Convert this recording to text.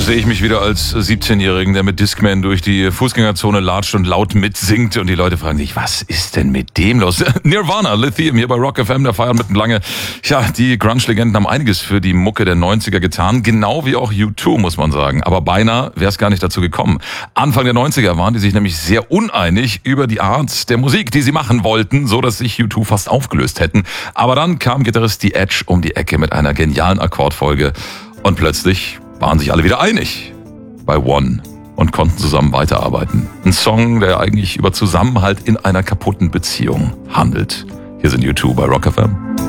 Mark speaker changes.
Speaker 1: sehe ich mich wieder als 17-Jährigen, der mit Discman durch die Fußgängerzone latscht und laut mitsingt und die Leute fragen sich, was ist denn mit dem los? Nirvana, Lithium hier bei Rock FM, der feiert mitten lange. Ja, die Grunge-Legenden haben einiges für die Mucke der 90er getan, genau wie auch U2, muss man sagen. Aber beinahe wäre es gar nicht dazu gekommen. Anfang der 90er waren die sich nämlich sehr uneinig über die Art der Musik, die sie machen wollten, so dass sich U2 fast aufgelöst hätten. Aber dann kam Gitarrist The Edge um die Ecke mit einer genialen Akkordfolge und plötzlich waren sich alle wieder einig bei One und konnten zusammen weiterarbeiten. Ein Song, der eigentlich über Zusammenhalt in einer kaputten Beziehung handelt. Hier sind U2 bei Rock FM.